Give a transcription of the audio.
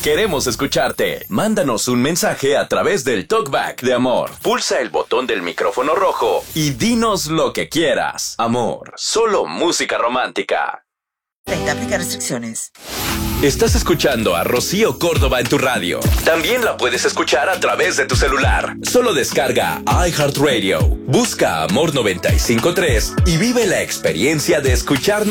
Queremos escucharte. Mándanos un mensaje a través del TalkBack de Amor. Pulsa el botón del micrófono rojo y dinos lo que quieras. Amor, solo música romántica. Aplica restricciones. Estás escuchando a Rocío Córdoba en tu radio. También la puedes escuchar a través de tu celular. Solo descarga iHeartRadio. Busca Amor 95.3 y vive la experiencia de escuchar